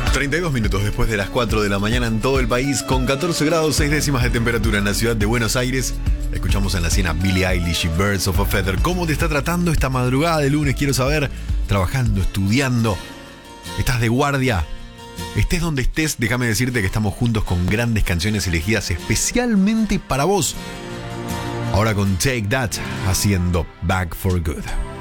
32 minutos después de las 4 de la mañana en todo el país, con 14 grados 6 décimas de temperatura en la ciudad de Buenos Aires. Escuchamos en la cena Billie Eilish y Birds of a Feather. ¿Cómo te está tratando esta madrugada de lunes? Quiero saber. Trabajando, estudiando. ¿Estás de guardia? Estés donde estés, déjame decirte que estamos juntos con grandes canciones elegidas especialmente para vos. Ahora con Take That, haciendo Back for Good.